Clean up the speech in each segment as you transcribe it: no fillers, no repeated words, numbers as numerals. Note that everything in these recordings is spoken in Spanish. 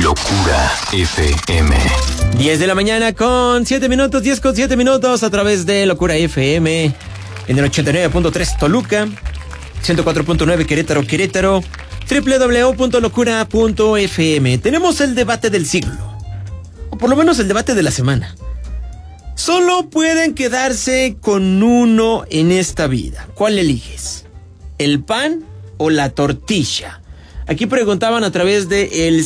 Locura FM. 10 de la mañana con 7 minutos, 10 con 7 minutos a través de Locura FM en el 89.3 Toluca, 104.9 Querétaro, www.locura.fm. Tenemos el debate del siglo, o por lo menos el debate de la semana. Solo pueden quedarse con uno en esta vida. ¿Cuál eliges? ¿El pan o la tortilla? Aquí preguntaban a través de el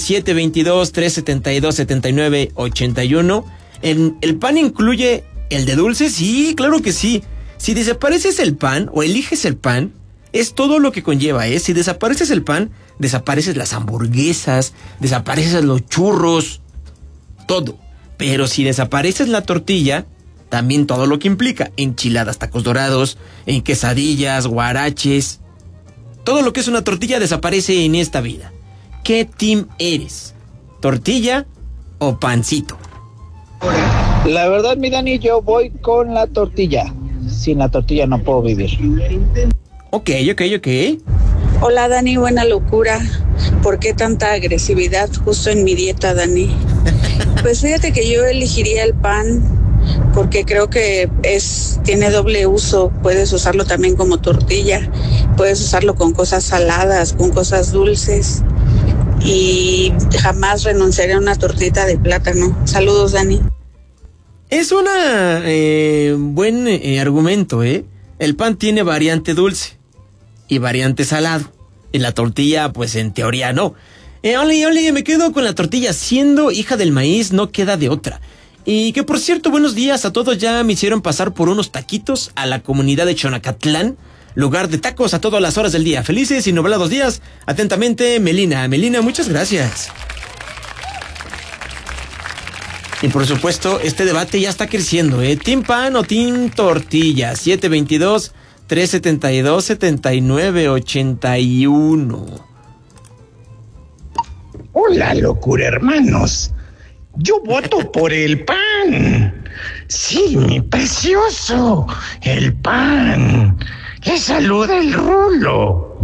722-372-7981. ¿El pan incluye el de dulce? Sí, claro que sí. Si desapareces el pan o eliges el pan, es todo lo que conlleva, ¿eh? Si desapareces el pan, desapareces las hamburguesas, desapareces los churros, todo. Pero si desapareces la tortilla, también todo lo que implica. Enchiladas, tacos dorados, quesadillas, guaraches. Todo lo que es una tortilla desaparece en esta vida. ¿Qué team eres? ¿Tortilla o pancito? La verdad, mi Dani, yo voy con la tortilla. Sin la tortilla no puedo vivir. Ok. Hola, Dani, buena locura. ¿Por qué tanta agresividad justo en mi dieta, Dani? Pues fíjate que yo elegiría el pan porque creo que tiene doble uso. Puedes usarlo también como tortilla, puedes usarlo con cosas saladas, con cosas dulces, y jamás renunciaré a una tortita de plátano. Saludos, Dani. Es una buen argumento, ¿eh? El pan tiene variante dulce y variante salado, y la tortilla, pues en teoría no. Ole, me quedo con la tortilla. Siendo hija del maíz, no queda de otra. Y que por cierto, buenos días a todos. Ya me hicieron pasar por unos taquitos a la comunidad de Chonacatlán, lugar de tacos a todas las horas del día. Felices y nublados días. Atentamente, Melina, muchas gracias. Y por supuesto, este debate ya está creciendo, ¿eh? ¿Team pan o team tortilla? 722-372-7981. Hola, locura, hermanos. Yo voto por el pan. Sí, mi precioso. El pan. Le saluda el Rulo.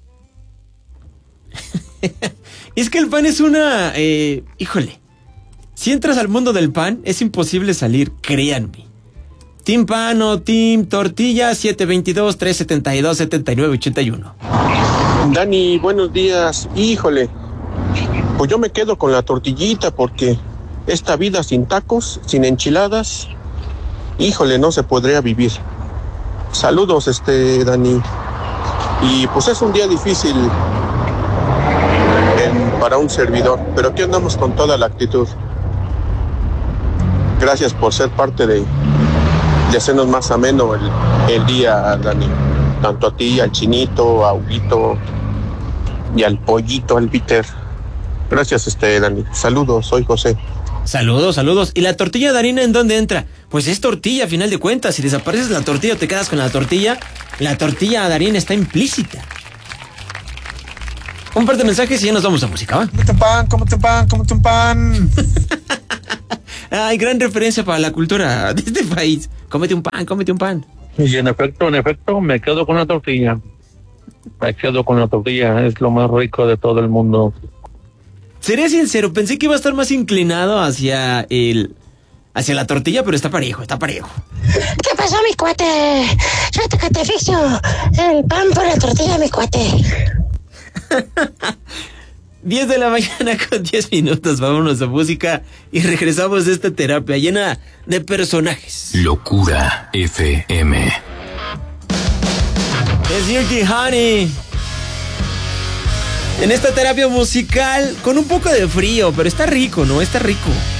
Es que el pan es una... híjole. Si entras al mundo del pan, es imposible salir, créanme. ¿Team pan o team tortilla? 722-372-7981. Dani, buenos días. Híjole, pues yo me quedo con la tortillita porque esta vida sin tacos, sin enchiladas, híjole, no se podría vivir. Saludos, Dani. Y pues es un día difícil para un servidor, pero aquí andamos con toda la actitud. Gracias por ser parte de hacernos más ameno el día, Dani. Tanto a ti, al Chinito, a Huguito y al Pollito, al Peter. Gracias, Dani. Saludos, soy José. Saludos. ¿Y la tortilla de harina en dónde entra? Pues es tortilla, a final de cuentas. Si desapareces la tortilla o te quedas con la tortilla de harina está implícita. Un par de mensajes y ya nos vamos a música, ¿va? Cómete un pan. Hay gran referencia para la cultura de este país. Cómete un pan. Y en efecto, me quedo con la tortilla. Es lo más rico de todo el mundo. Seré sincero, pensé que iba a estar más inclinado hacia la tortilla, pero está parejo. ¿Qué pasó, mi cuate? Yo te fixo el pan por la tortilla, mi cuate. 10 de la mañana con 10 minutos. Vámonos a música y regresamos de esta terapia llena de personajes. Locura FM. Es Dirty Honey. En esta terapia musical con un poco de frío, pero está rico, ¿no? Está rico.